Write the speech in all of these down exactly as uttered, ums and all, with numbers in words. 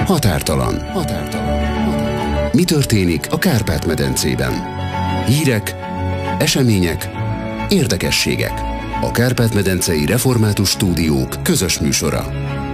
Határtalan. Határtalan. Mi történik a Kárpát-medencében? Hírek, események, érdekességek. A Kárpát-medencei Református Stúdiók közös műsora.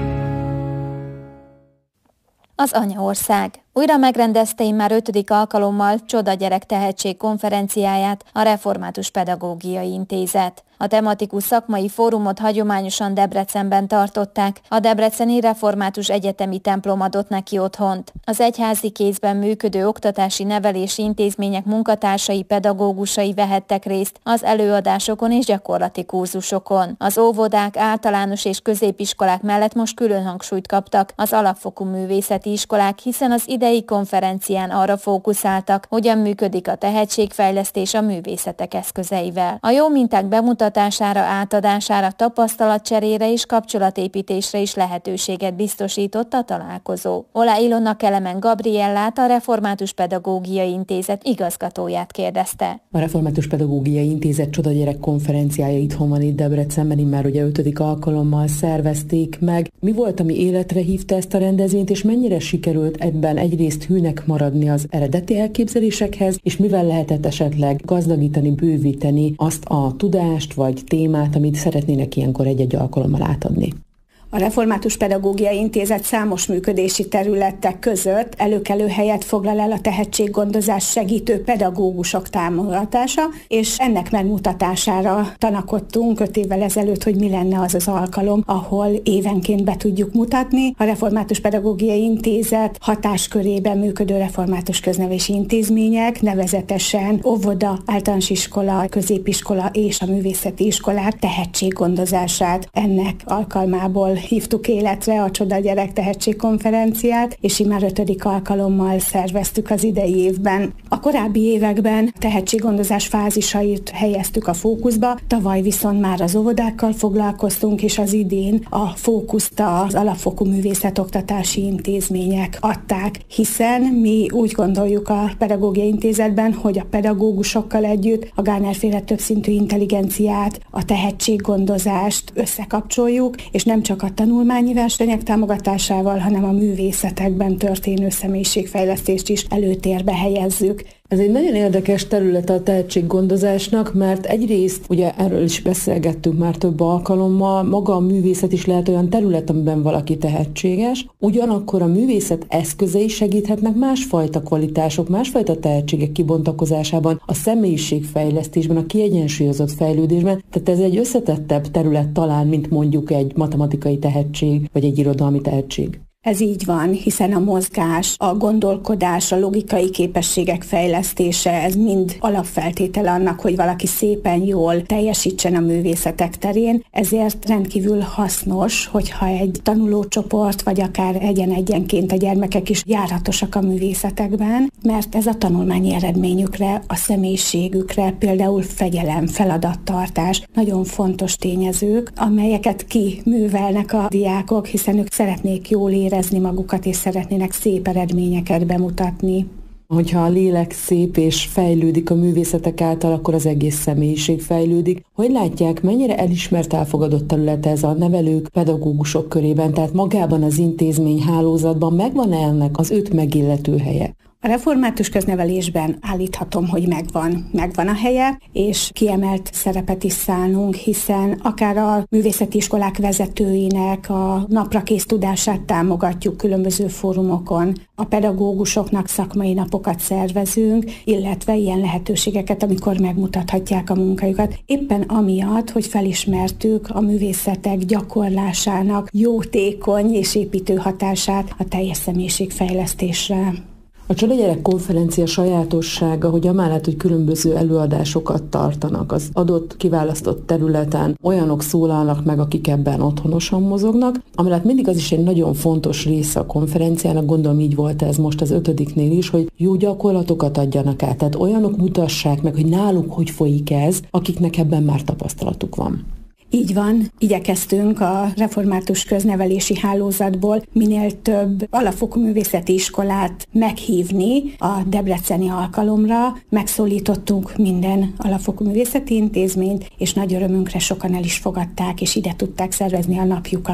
Az Anyaország újra megrendezte immár ötödik alkalommal Csoda Gyerek Tehetség konferenciáját a Református Pedagógiai Intézet. A tematikus szakmai fórumot hagyományosan Debrecenben tartották, a Debreceni Református Egyetemi Templom adott neki otthont. Az egyházi kézben működő oktatási nevelési intézmények munkatársai, pedagógusai vehettek részt az előadásokon és gyakorlati kurzusokon. Az óvodák, általános és középiskolák mellett most külön hangsúlyt kaptak az alapfokú művészeti iskolák, hiszen az idei konferencián arra fókuszáltak, hogyan működik a tehetségfejlesztés a művészetek eszközeivel. A jó minták bemutatására, átadására, tapasztalatcserére és kapcsolatépítésre is lehetőséget biztosított a találkozó. Olá Ilona Kelemen Gabriellát, a Református Pedagógiai Intézet igazgatóját kérdezte. A Református Pedagógiai Intézet Csoda Gyerek konferenciája itthon van itt Debrecenben, immár ugye ötödik alkalommal szervezték meg. Mi volt, ami életre hívta ezt a rendezvényt, és mennyire sikerült ebben egyrészt hűnek maradni az eredeti elképzelésekhez, és mivel lehetett esetleg gazdagítani, bővíteni azt a tudást vagy témát, amit szeretnének ilyenkor egy-egy alkalommal átadni? A Református Pedagógiai Intézet számos működési területek között előkelő helyet foglal el a tehetséggondozás segítő pedagógusok támogatása, és ennek megmutatására tanakodtunk öt évvel ezelőtt, hogy mi lenne az az alkalom, ahol évenként be tudjuk mutatni. A Református Pedagógiai Intézet hatáskörében működő református köznevelési intézmények, nevezetesen óvoda, általános iskola, középiskola és a művészeti iskolák tehetséggondozását ennek alkalmából hívtuk életre a Csoda Gyerek Tehetség konferenciát, és immár ötödik alkalommal szerveztük az idei évben. A korábbi években tehetséggondozás fázisait helyeztük a fókuszba, tavaly viszont már az óvodákkal foglalkoztunk, és az idén a fókuszt az alapfokú művészetoktatási intézmények adták, hiszen mi úgy gondoljuk a Pedagógiai Intézetben, hogy a pedagógusokkal együtt a Gardner-féle többszintű intelligenciát, a tehetséggondozást összekapcsoljuk, és nem csak a tanulmányi versenyek támogatásával, hanem a művészetekben történő személyiségfejlesztést is előtérbe helyezzük. Ez egy nagyon érdekes terület a tehetséggondozásnak, mert egyrészt, ugye erről is beszélgettünk már több alkalommal, maga a művészet is lehet olyan terület, amiben valaki tehetséges, ugyanakkor a művészet eszközei segíthetnek másfajta kvalitások, másfajta tehetségek kibontakozásában, a személyiségfejlesztésben, a kiegyensúlyozott fejlődésben, tehát ez egy összetettebb terület talán, mint mondjuk egy matematikai tehetség, vagy egy irodalmi tehetség. Ez így van, hiszen a mozgás, a gondolkodás, a logikai képességek fejlesztése, ez mind alapfeltétele annak, hogy valaki szépen jól teljesítsen a művészetek terén, ezért rendkívül hasznos, hogyha egy tanulócsoport, vagy akár egyen-egyenként a gyermekek is járatosak a művészetekben, mert ez a tanulmányi eredményükre, a személyiségükre, például fegyelem, feladattartás, nagyon fontos tényezők, amelyeket kiművelnek a diákok, hiszen ők szeretnék jól érezni magukat, és szeretnének szép eredményeket bemutatni. Hogyha a lélek szép és fejlődik a művészetek által, akkor az egész személyiség fejlődik. Hogy látják, mennyire elismert, elfogadott terület ez a nevelők, pedagógusok körében, tehát magában az intézmény hálózatban megvan-e ennek az őt megillető helye? A református köznevelésben állíthatom, hogy megvan, megvan a helye, és kiemelt szerepet is szánunk, hiszen akár a művészeti iskolák vezetőinek a naprakész tudását támogatjuk különböző fórumokon, a pedagógusoknak szakmai napokat szervezünk, illetve ilyen lehetőségeket, amikor megmutathatják a munkájukat. Éppen amiatt, hogy felismertük a művészetek gyakorlásának jótékony és építő hatását a teljes személyiségfejlesztésre. A Csoda Gyerek konferencia sajátossága, hogy amellett, hogy különböző előadásokat tartanak az adott kiválasztott területen, olyanok szólalnak meg, akik ebben otthonosan mozognak, amellett mindig az is egy nagyon fontos része a konferenciának, gondolom így volt ez most az ötödiknél is, hogy jó gyakorlatokat adjanak át, tehát olyanok mutassák meg, hogy náluk hogy folyik ez, akiknek ebben már tapasztalatuk van. Így van, igyekeztünk a református köznevelési hálózatból minél több alapfokú művészeti iskolát meghívni a debreceni alkalomra. Megszólítottunk minden alapfokú művészeti intézményt, és nagy örömünkre sokan el is fogadták, és ide tudták szervezni a napjukat.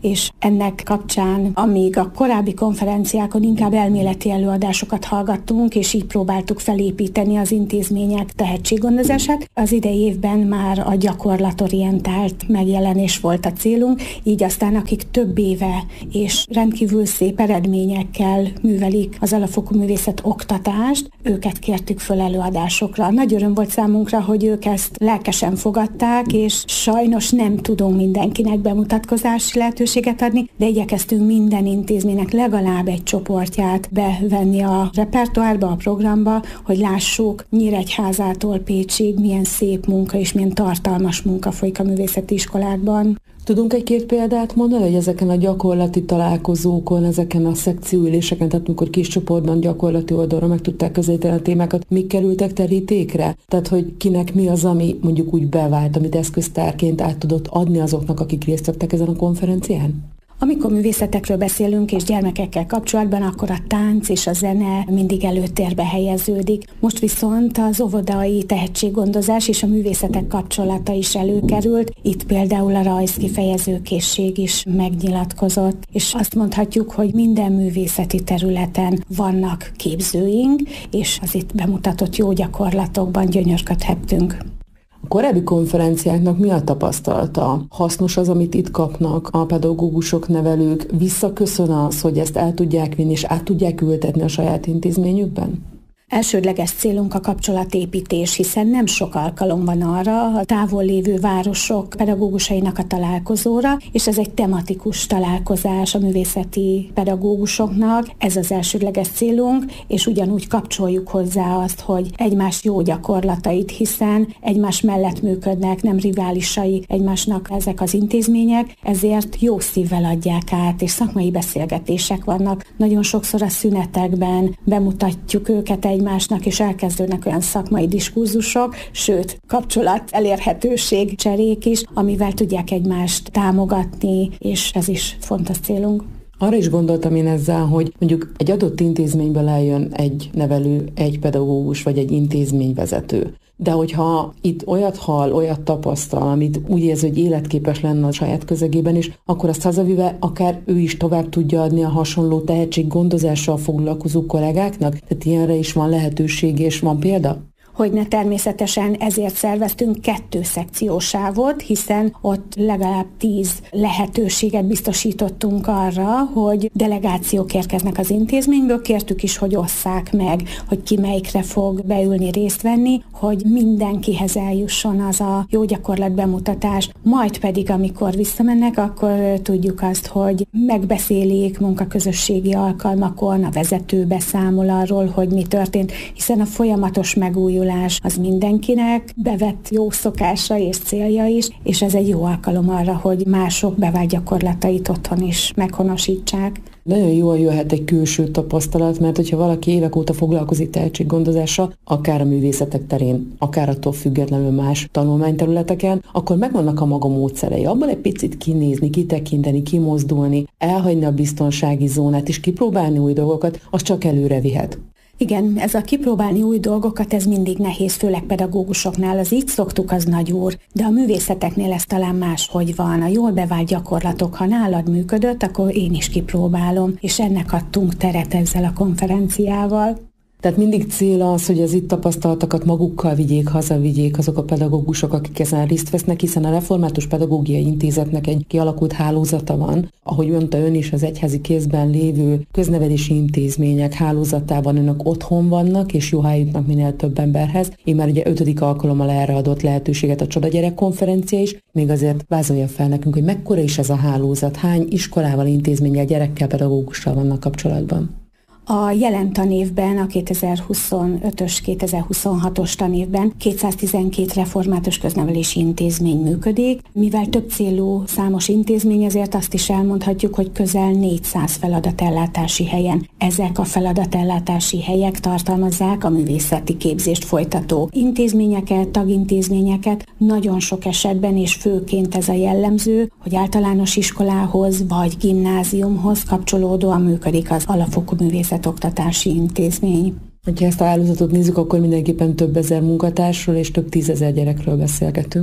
és ennek kapcsán, amíg a korábbi konferenciákon inkább elméleti előadásokat hallgattunk, és így próbáltuk felépíteni az intézmények tehetséggondozását, az idei évben már a gyakorlatorientált megjelenés volt a célunk, így aztán akik több éve és rendkívül szép eredményekkel művelik az alapfokú művészet oktatást, őket kértük föl előadásokra. Nagy öröm volt számunkra, hogy ők ezt lelkesen fogadták, és sajnos nem tudunk mindenkinek bemutatkozási lehetőséget adni, de igyekeztünk minden intézménynek legalább egy csoportját bevenni a repertoárba, a programba, hogy lássuk Nyíregyházától Pécsig milyen szép munka és milyen tartalmas munka folyik a művészeti iskolákban. Tudunk egy-két példát mondani, hogy ezeken a gyakorlati találkozókon, ezeken a szekcióüléseken, tehát amikor kis csoportban gyakorlati oldalra meg tudták közelíteni a témákat, mik kerültek terítékre? Tehát, hogy kinek mi az, ami mondjuk úgy bevált, amit eszköztárként át tudott adni azoknak, akik részt vettek ezen a konferencián? Amikor művészetekről beszélünk és gyermekekkel kapcsolatban, akkor a tánc és a zene mindig előtérbe helyeződik. Most viszont az óvodai tehetséggondozás és a művészetek kapcsolata is előkerült. Itt például a rajzkifejezőkészség is megnyilatkozott, és azt mondhatjuk, hogy minden művészeti területen vannak képzőink, és az itt bemutatott jó gyakorlatokban gyönyörködhettünk. A korábbi konferenciáknak mi a tapasztalata? Hasznos az, amit itt kapnak a pedagógusok, nevelők? Visszaköszön az, hogy ezt el tudják vinni és át tudják ültetni a saját intézményükben? Elsődleges célunk a kapcsolatépítés, hiszen nem sok alkalom van arra a távol lévő városok pedagógusainak a találkozóra, és ez egy tematikus találkozás a művészeti pedagógusoknak, ez az elsődleges célunk, és ugyanúgy kapcsoljuk hozzá azt, hogy egymás jó gyakorlatait, hiszen egymás mellett működnek, nem riválisai egymásnak ezek az intézmények, ezért jó szívvel adják át, és szakmai beszélgetések vannak. Nagyon sokszor a szünetekben bemutatjuk őket egy egymásnak, és elkezdődnek olyan szakmai diskurzusok, sőt, kapcsolat, elérhetőség, cserék is, amivel tudják egymást támogatni, és ez is fontos célunk. Arra is gondoltam én ezzel, hogy mondjuk egy adott intézményből eljön egy nevelő, egy pedagógus vagy egy intézményvezető. De hogyha itt olyat hall, olyat tapasztal, amit úgy érzi, hogy életképes lenne a saját közegében is, akkor azt hazavive akár ő is tovább tudja adni a hasonló tehetséggondozással foglalkozó kollégáknak? Tehát ilyenre is van lehetőség és van példa? Hogyne, természetesen ezért szerveztünk kettő szekciósávot, hiszen ott legalább tíz lehetőséget biztosítottunk arra, hogy delegációk érkeznek az intézményből, kértük is, hogy osszák meg, hogy ki melyikre fog beülni, részt venni, hogy mindenkihez eljusson az a jó gyakorlat bemutatás, majd pedig amikor visszamennek, akkor tudjuk azt, hogy megbeszélik munkaközösségi alkalmakon, a vezető beszámol arról, hogy mi történt, hiszen a folyamatos megújulás az mindenkinek bevett jó szokása és célja is, és ez egy jó alkalom arra, hogy mások bevált gyakorlatait otthon is meghonosítsák. Nagyon jól jöhet egy külső tapasztalat, mert hogyha valaki évek óta foglalkozik tehetséggondozással, akár a művészetek terén, akár attól függetlenül más tanulmányterületeken, akkor megvannak a maga módszerei. Abban egy picit kinézni, kitekinteni, kimozdulni, elhagyni a biztonsági zónát és kipróbálni új dolgokat, az csak előre vihet. Igen, ez a kipróbálni új dolgokat, ez mindig nehéz, főleg pedagógusoknál, az így szoktuk, az nagy úr, de a művészeteknél ez talán máshogy van. A jól bevált gyakorlatok, ha nálad működött, akkor én is kipróbálom, és ennek adtunk teret ezzel a konferenciával. Tehát mindig cél az, hogy az itt tapasztaltakat magukkal vigyék, hazavigyék azok a pedagógusok, akik ezen részt vesznek, hiszen a Református Pedagógiai Intézetnek egy kialakult hálózata van. Ahogy mondta ön is, az egyházi kézben lévő köznevelési intézmények hálózatában önök otthon vannak, és jó jutnak minél több emberhez. Én már ugye ötödik alkalommal erre adott lehetőséget a Csoda Gyerek konferencia is, még azért vázolja fel nekünk, hogy mekkora is ez a hálózat, hány iskolával, intézménnyel, gyerekkel, pedagógussal vannak kapcsolatban. A jelen tanévben, a kétezer-huszonötös kétezer-huszonhatos tanévben kétszáztizenkét református köznevelési intézmény működik. Mivel több célú számos intézmény, ezért azt is elmondhatjuk, hogy közel négyszáz feladatellátási helyen. Ezek a feladatellátási helyek tartalmazzák a művészeti képzést folytató intézményeket, tagintézményeket. Nagyon sok esetben, és főként ez a jellemző, hogy általános iskolához vagy gimnáziumhoz kapcsolódóan működik az alapfokú művészet oktatási intézmény. Ha ezt a hálózatot nézzük, akkor mindenképpen több ezer munkatársról és több tízezer gyerekről beszélgetünk.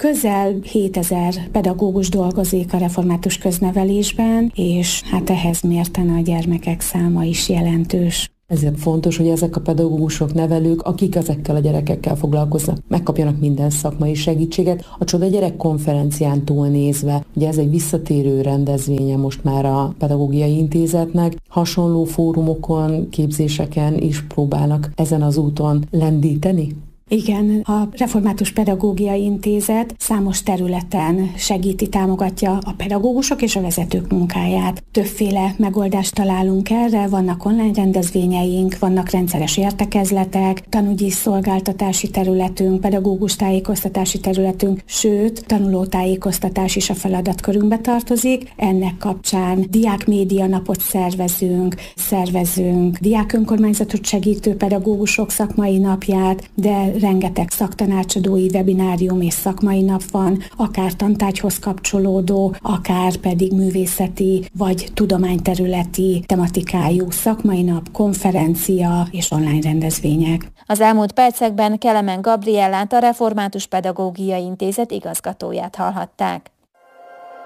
Közel hétezer pedagógus dolgozik a református köznevelésben, és hát ehhez mérten a gyermekek száma is jelentős. Ezért fontos, hogy ezek a pedagógusok, nevelők, akik ezekkel a gyerekekkel foglalkoznak, megkapjanak minden szakmai segítséget. A Csoda Gyerek konferencián túlnézve, ugye ez egy visszatérő rendezvénye most már a Pedagógiai Intézetnek, hasonló fórumokon, képzéseken is próbálnak ezen az úton lendíteni? Igen, a Református Pedagógiai Intézet számos területen segíti, támogatja a pedagógusok és a vezetők munkáját. Többféle megoldást találunk erre, vannak online rendezvényeink, vannak rendszeres értekezletek, tanúgyi szolgáltatási területünk, pedagógus tájékoztatási területünk, sőt, tanulótájékoztatás is a feladatkörünkbe tartozik. Ennek kapcsán diákmédia napot szervezünk, szervezünk diákönkormányzatot segítő pedagógusok szakmai napját, de rengeteg szaktanácsadói webinárium és szakmai nap van, akár tantárgyhoz kapcsolódó, akár pedig művészeti vagy tudományterületi tematikájú szakmai nap, konferencia és online rendezvények. Az elmúlt percekben Kelemen Gabriellát, a Református Pedagógiai Intézet igazgatóját hallhatták.